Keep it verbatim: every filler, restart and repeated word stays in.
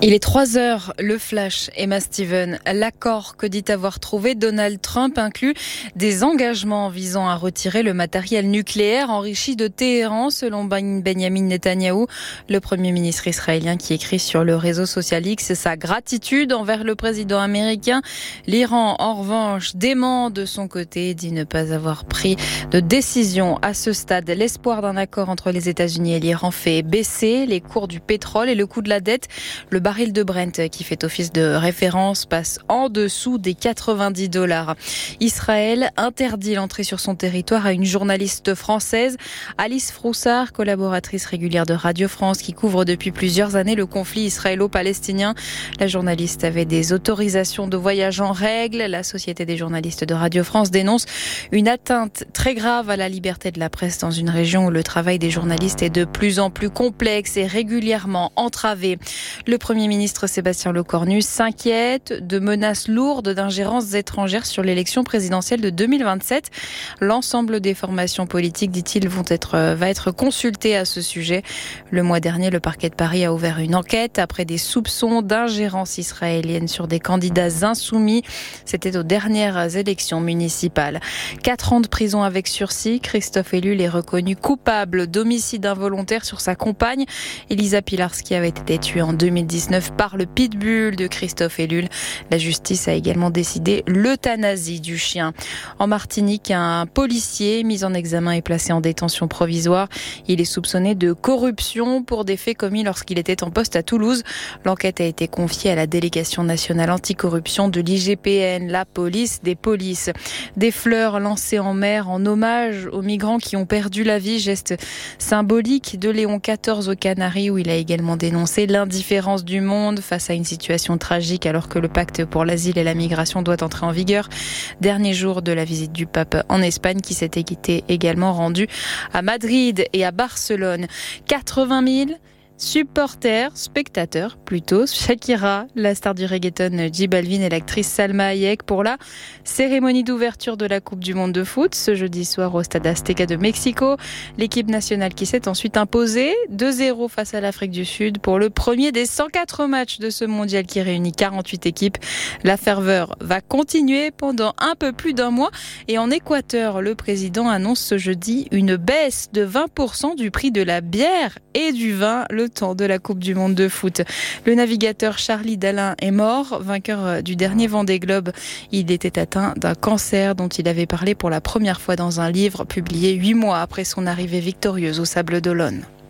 Il est trois heures, le flash, Emma Steven. L'accord que dit avoir trouvé Donald Trump inclut des engagements visant à retirer le matériel nucléaire enrichi de Téhéran, selon Benjamin Netanyahou, le premier ministre israélien qui écrit sur le réseau social X sa gratitude envers le président américain. L'Iran, en revanche, dément de son côté, dit ne pas avoir pris de décision à ce stade. L'espoir d'un accord entre les États-Unis et l'Iran fait baisser les cours du pétrole et le coût de la dette. Le baril de Brent, qui fait office de référence, passe en dessous des quatre-vingt-dix dollars. Israël interdit l'entrée sur son territoire à une journaliste française, Alice Froussard, collaboratrice régulière de Radio France, qui couvre depuis plusieurs années le conflit israélo-palestinien. La journaliste avait des autorisations de voyage en règle. La Société des journalistes de Radio France dénonce une atteinte très grave à la liberté de la presse dans une région où le travail des journalistes est de plus en plus complexe et régulièrement entravé. Le Premier ministre Sébastien Lecornu s'inquiète de menaces lourdes d'ingérences étrangères sur l'élection présidentielle de deux mille vingt-sept. L'ensemble des formations politiques, dit-il, vont être, va être consulté à ce sujet. Le mois dernier, le parquet de Paris a ouvert une enquête après des soupçons d'ingérence israélienne sur des candidats insoumis. C'était aux dernières élections municipales. Quatre ans de prison avec sursis. Christophe Ellul est reconnu coupable d'homicide involontaire sur sa compagne, Elisa Pilarski, avait été tuée en deux mille dix-neuf par le pitbull de Christophe Ellul. La justice a également décidé l'euthanasie du chien. En Martinique, un policier mis en examen est placé en détention provisoire. Il est soupçonné de corruption pour des faits commis lorsqu'il était en poste à Toulouse. L'enquête a été confiée à la délégation nationale anticorruption de l'I G P N, la police des polices. Des fleurs lancées en mer en hommage aux migrants qui ont perdu la vie, geste symbolique de Léon quatorze aux Canaries, où il a également dénoncé l'indifférence du monde face à une situation tragique alors que le pacte pour l'asile et la migration doit entrer en vigueur. Dernier jour de la visite du pape en Espagne, qui s'était également rendu à Madrid et à Barcelone. quatre-vingt mille supporters, spectateurs plutôt. Shakira, la star du reggaeton J Balvin et l'actrice Salma Hayek pour la cérémonie d'ouverture de la Coupe du Monde de foot ce jeudi soir au Stade Azteca de Mexico. L'équipe nationale qui s'est ensuite imposée deux zéro face à l'Afrique du Sud pour le premier des cent quatre matchs de ce mondial qui réunit quarante-huit équipes. La ferveur va continuer pendant un peu plus d'un mois et en Équateur, le président annonce ce jeudi une baisse de vingt pour cent du prix de la bière et du vin le temps de la Coupe du Monde de foot. Le navigateur Charlie Dalin est mort, vainqueur du dernier Vendée Globe. Il était atteint d'un cancer dont il avait parlé pour la première fois dans un livre publié huit mois après son arrivée victorieuse au Sables d'Olonne.